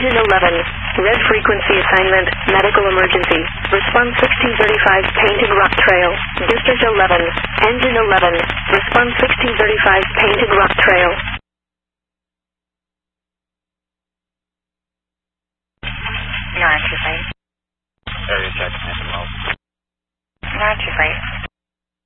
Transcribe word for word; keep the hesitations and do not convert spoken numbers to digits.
Engine eleven. Red frequency assignment. Medical emergency. Response sixteen thirty-five Painted Rock Trail. District eleven. Engine eleven. Response sixteen thirty-five